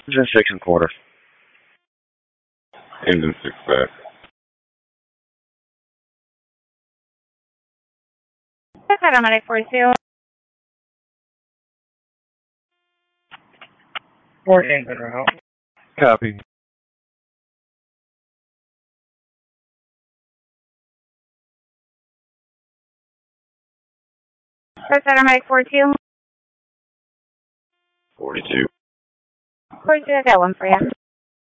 Engine 6 1/4. Engine 6 back. Paramedic 42. 14 better help. Copy. Paramedic 42. 42. 42, I got one for you.